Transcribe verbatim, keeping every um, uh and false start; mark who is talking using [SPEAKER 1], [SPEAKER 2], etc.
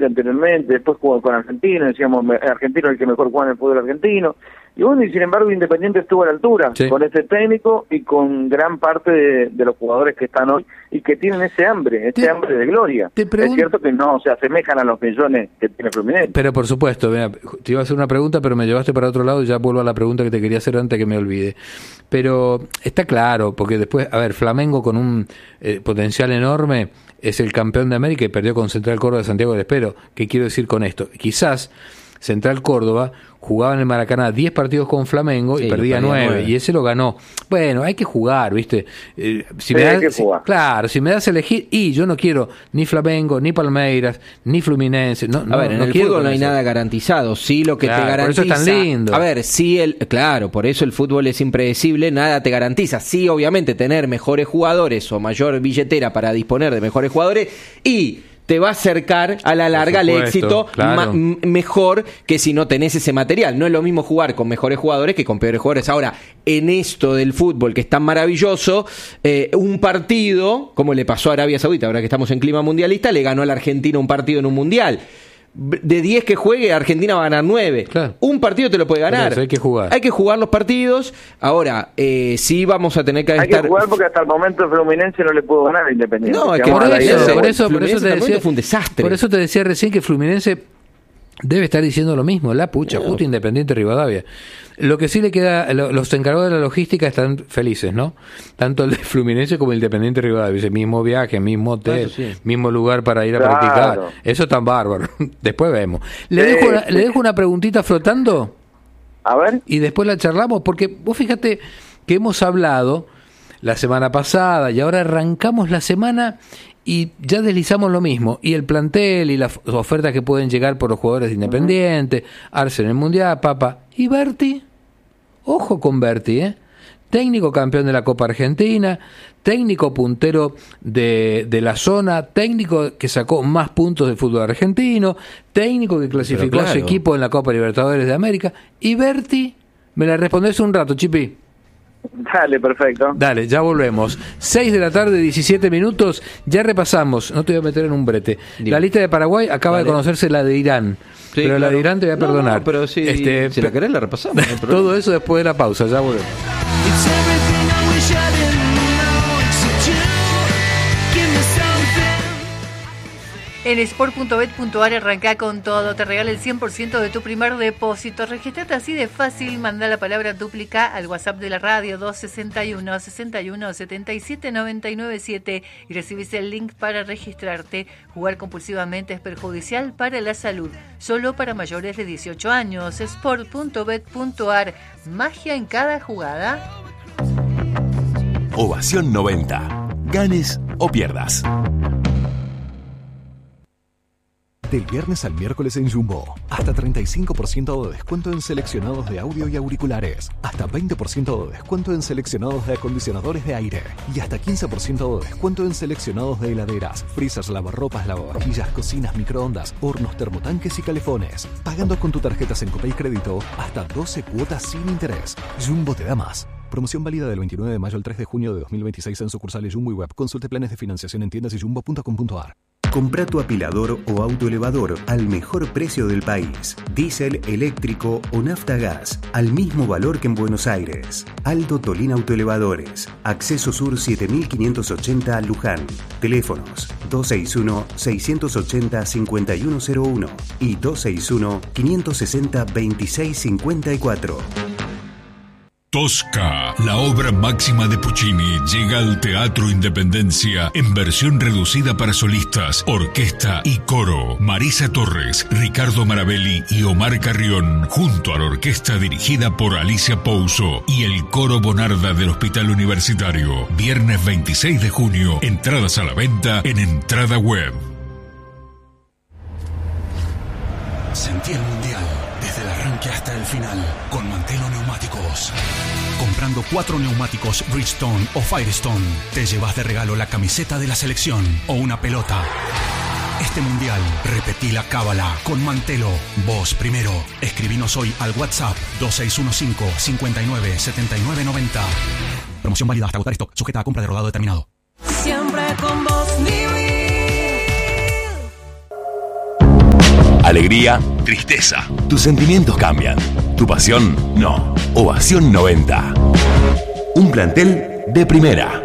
[SPEAKER 1] Brasil anteriormente, después jugó con Argentina, decíamos Argentino el que mejor juega en el fútbol argentino, y bueno, y sin embargo Independiente estuvo a la altura, sí, con ese técnico y con gran parte de, de los jugadores que están hoy y que tienen ese hambre, ese te, hambre de gloria. Pregun- es cierto que no se asemejan a los millones que tiene Fluminense.
[SPEAKER 2] Pero por supuesto, mira, te iba a hacer una pregunta, pero me llevaste para otro lado y ya vuelvo a la pregunta que te quería hacer antes que me olvide. Pero está claro, porque después, a ver, Flamengo con un eh, potencial enorme es el campeón de América y perdió con Central Córdoba de Santiago del Estero. ¿Qué quiero decir con esto? Quizás Central Córdoba jugaba en el Maracaná diez partidos con Flamengo y sí, perdía nueve, y ese lo ganó. Bueno, hay que jugar, ¿viste? Eh, si
[SPEAKER 1] sí,
[SPEAKER 2] me das,
[SPEAKER 1] hay que jugar.
[SPEAKER 2] Si, claro, si me das a elegir, y yo no quiero ni Flamengo, ni Palmeiras, ni Fluminense. No,
[SPEAKER 3] a
[SPEAKER 2] no,
[SPEAKER 3] ver, en
[SPEAKER 2] no
[SPEAKER 3] el
[SPEAKER 2] quiero
[SPEAKER 3] fútbol no hay
[SPEAKER 2] eso.
[SPEAKER 3] nada garantizado. Sí, lo que
[SPEAKER 2] claro,
[SPEAKER 3] te garantiza.
[SPEAKER 2] Por eso es tan lindo.
[SPEAKER 3] A ver, sí, el, claro, por eso el fútbol es impredecible, nada te garantiza. Sí, obviamente, tener mejores jugadores o mayor billetera para disponer de mejores jugadores y te va a acercar a la larga al éxito claro. ma- mejor que si no tenés ese material. No es lo mismo jugar con mejores jugadores que con peores jugadores. Ahora, en esto del fútbol que es tan maravilloso, eh, un partido, como le pasó a Arabia Saudita, ahora que estamos en clima mundialista, le ganó a la Argentina un partido en un mundial. De diez que juegue, Argentina va a ganar nueve. Claro. Un partido te lo puede ganar.
[SPEAKER 2] Eso, hay que jugar.
[SPEAKER 3] Hay que jugar los partidos. Ahora, eh, sí vamos a tener que
[SPEAKER 1] hay
[SPEAKER 3] estar...
[SPEAKER 1] Hay que jugar porque hasta el momento Fluminense no le pudo ganar a Independiente.
[SPEAKER 3] No, es que
[SPEAKER 2] por eso, por eso, por eso te decía,
[SPEAKER 3] fue un desastre.
[SPEAKER 2] Por eso te decía recién que Fluminense debe estar diciendo lo mismo. La pucha, no. Justo Independiente Rivadavia. Lo que sí le queda, lo, los encargados de la logística están felices, ¿no? Tanto el de Fluminense como el Independiente Rivadavia. Ese mismo viaje, mismo hotel, sí. mismo lugar para ir a claro. practicar. Eso tan bárbaro. Después vemos. Le, sí, dejo una, sí. le dejo una preguntita flotando.
[SPEAKER 1] A ver.
[SPEAKER 2] Y después la charlamos, porque vos fíjate que hemos hablado la semana pasada y ahora arrancamos la semana y ya deslizamos lo mismo, y el plantel y las ofertas que pueden llegar por los jugadores de Independiente, uh-huh. Arce en el Mundial, Papa, y Berti, ojo con Berti, ¿eh? Técnico campeón de la Copa Argentina, técnico puntero de, de la zona, técnico que sacó más puntos del fútbol argentino, técnico que clasificó claro. a su equipo en la Copa Libertadores de América, y Berti, me la respondés un rato, Chipi.
[SPEAKER 1] Dale, perfecto.
[SPEAKER 2] Dale, ya volvemos. seis de la tarde, diecisiete minutos. Ya repasamos, no te voy a meter en un brete. Dime. La lista de Paraguay acaba Dale. de conocerse la de Irán. Sí, pero claro. la de Irán te voy a perdonar.
[SPEAKER 3] No, no, pero si,
[SPEAKER 2] este,
[SPEAKER 3] si la querés la repasamos. No
[SPEAKER 2] todo eso después de la pausa, ya volvemos.
[SPEAKER 4] En sport punto bet punto ar arranca con todo, te regala el cien por ciento de tu primer depósito. Registrate así de fácil, manda la palabra dúplica al WhatsApp de la radio dos sesenta y uno, sesenta y uno, setenta y siete, noventa y nueve siete y recibís el link para registrarte. Jugar compulsivamente es perjudicial para la salud, solo para mayores de dieciocho años. sport punto bet punto ar, magia en cada jugada.
[SPEAKER 5] Ovación noventa, ganes o pierdas. Del viernes al miércoles en Jumbo, hasta treinta y cinco por ciento de descuento en seleccionados de audio y auriculares, hasta veinte por ciento de descuento en seleccionados de acondicionadores de aire y hasta quince por ciento de descuento en seleccionados de heladeras, freezers, lavarropas, lavavajillas, cocinas, microondas, hornos, termotanques y calefones. Pagando con tu tarjeta Sencopay Crédito hasta doce cuotas sin interés. Jumbo te da más. Promoción válida del veintinueve de mayo al tres de junio de dos mil veintiséis en sucursales Jumbo y web. Consulte planes de financiación en tiendas y jumbo punto com punto ar.
[SPEAKER 6] Comprá tu apilador o autoelevador al mejor precio del país. Diésel, eléctrico o nafta gas, al mismo valor que en Buenos Aires. Aldo Tolín Autoelevadores. Acceso Sur siete mil quinientos ochenta Luján. Teléfonos dos seis uno, seis ocho cero, cinco uno cero uno y dos seis uno, cinco seis cero, veintiséis cincuenta y cuatro.
[SPEAKER 7] Tosca, la obra máxima de Puccini, llega al Teatro Independencia en versión reducida para solistas, orquesta y coro. Marisa Torres, Ricardo Marabelli y Omar Carrión, junto a la orquesta dirigida por Alicia Pouso y el coro Bonarda del Hospital Universitario. Viernes veintiséis de junio, entradas a la venta en Entrada Web.
[SPEAKER 8] Sentí el mundial desde el arranque hasta el final con Mantelo Neumáticos. Comprando cuatro neumáticos Bridgestone o Firestone, te llevas de regalo la camiseta de la selección o una pelota. Este mundial, repetí la cábala con Mantelo. Vos primero. Escribinos hoy al WhatsApp dos seis uno cinco, cinco nueve, siete nueve nueve cero. Promoción válida hasta agotar stock, sujeta a compra de rodado determinado.
[SPEAKER 9] Siempre con vos, mi vida. Alegría, tristeza. Tus sentimientos cambian. Tu pasión, no. Ovación noventa. Un plantel de primera.